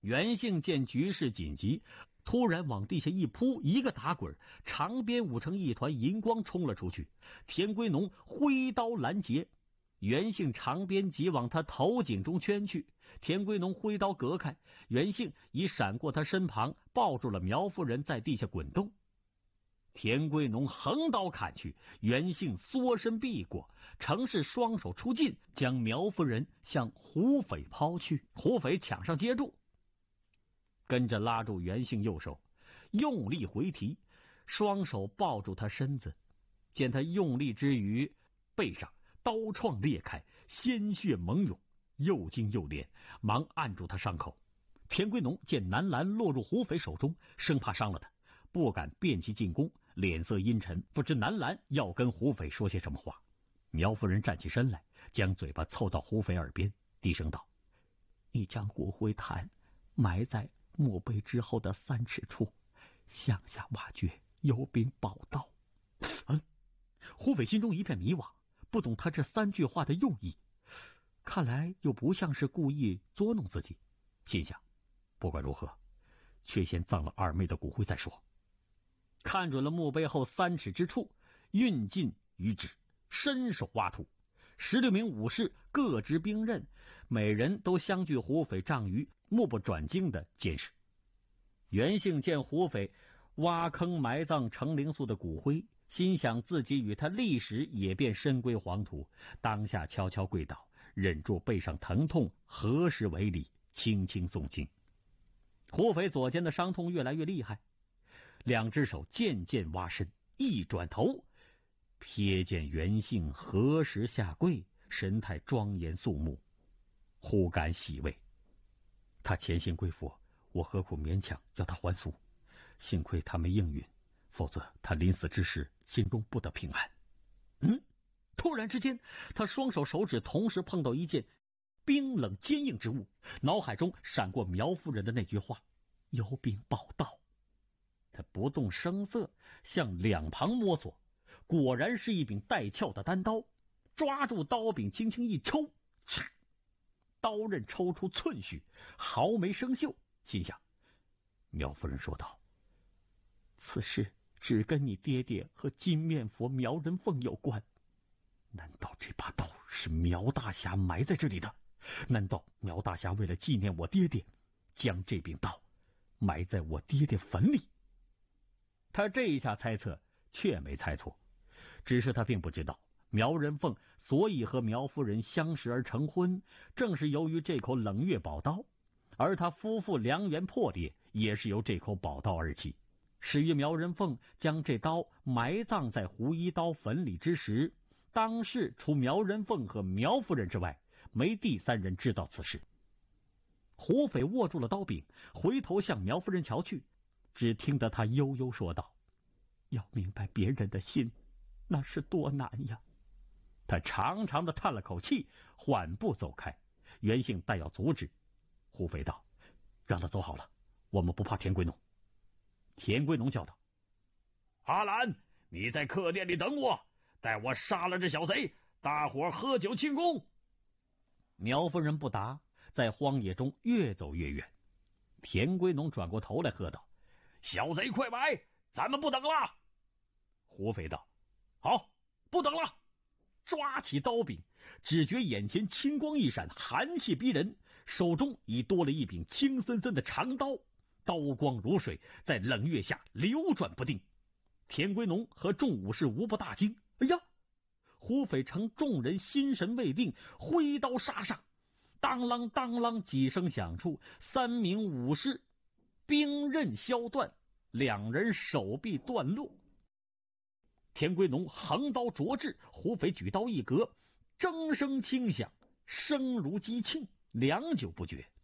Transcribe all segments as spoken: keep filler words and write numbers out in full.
袁姓见局势紧急，突然往地下一扑，一个打滚，长鞭舞成一团银光冲了出去。田归农挥刀拦截，袁姓长鞭急往他头颈中圈去，田归农挥刀隔开，袁姓已闪过他身旁，抱住了苗夫人，在地下滚动。田归农横刀砍去，袁姓缩身避过，程氏双手出劲，将苗夫人向胡匪抛去，胡匪抢上接住，跟着拉住袁姓右手，用力回提，双手抱住他身子。见他用力之余，背上刀创裂开，鲜血猛涌，又惊又怜，忙按住他伤口。田归农见南兰落入胡匪手中，生怕伤了他，不敢便其进攻，脸色阴沉，不知南兰要跟胡匪说些什么话。苗夫人站起身来，将嘴巴凑到胡匪耳边，低声道：“你将骨灰坛埋在墓碑之后的三尺处，向下挖掘，有柄宝刀。”嗯，胡匪心中一片迷惘，不懂他这三句话的用意，看来又不像是故意捉弄自己，心想不管如何，却先葬了二妹的骨灰再说。看准了墓碑后三尺之处，运进于指，伸手挖土。十六名武士各执兵刃，每人都相距胡匪丈余，目不转睛的监视。袁姓见胡匪挖坑埋葬程灵素的骨灰，心想自己与他历史也便身归黄土，当下悄悄跪倒，忍住背上疼痛，合十为礼，轻轻诵经。胡匪左肩的伤痛越来越厉害，两只手渐渐挖深，一转头瞥见袁姓合十下跪，神态庄严肃穆，忽感喜慰。他潜心归佛，我何苦勉强要他还俗？幸亏他没应允，否则他临死之时心中不得平安。嗯，突然之间，他双手手指同时碰到一件冰冷坚硬之物，脑海中闪过苗夫人的那句话：有柄宝刀。他不动声色向两旁摸索，果然是一柄带鞘的单刀，抓住刀柄轻轻一抽，嚓，刀刃抽出寸许，毫没生锈。心想，苗夫人说道：此事只跟你爹爹和金面佛苗人凤有关，难道这把刀是苗大侠埋在这里的？难道苗大侠为了纪念我爹爹，将这柄刀埋在我爹爹坟里？他这一下猜测却没猜错，只是他并不知道苗人凤所以和苗夫人相识而成婚，正是由于这口冷月宝刀，而他夫妇良缘破裂也是由这口宝刀而起。始于苗人凤将这刀埋葬在胡一刀坟里之时，当时除苗人凤和苗夫人之外，没第三人知道此事。胡匪握住了刀柄，回头向苗夫人瞧去，只听得他悠悠说道：要明白别人的心，那是多难呀。他长长的叹了口气，缓步走开。袁姓待要阻止，胡匪道：让他走好了，我们不怕田归农。田归农叫道：阿兰，你在客店里等我，待我杀了这小贼，大伙喝酒庆功。苗夫人不答，在荒野中越走越远。田归农转过头来喝道：小贼快来，咱们不等了。胡匪道：好，不等了。抓起刀柄，只觉眼前青光一闪，寒气逼人，手中已多了一柄青森森的长刀，刀光如水，在冷月下流转不定。田归农和众武士无不大惊，哎呀！胡匪乘众人心神未定，挥刀杀上。当啷当啷几声响处，三名武士兵刃削断，两人手臂断落。田归农横刀灼至，胡匪举刀一格，铮声轻响，声如击磬，良久不绝。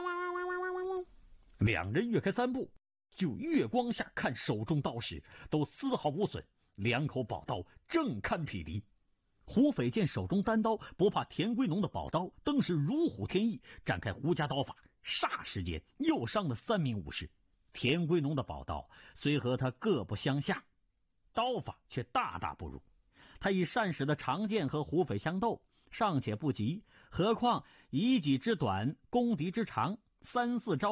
两人跃开三步，就月光下看手中刀时都丝毫无损，两口宝刀正堪匹敌。胡匪见手中单刀不怕田归农的宝刀，登时如虎添翼，展开胡家刀法，霎时间又伤了三名武士。田归农的宝刀虽和他各不相下，刀法却大大不如。他以善使的长剑和胡匪相斗尚且不及，何况以己之短攻敌之长，三四招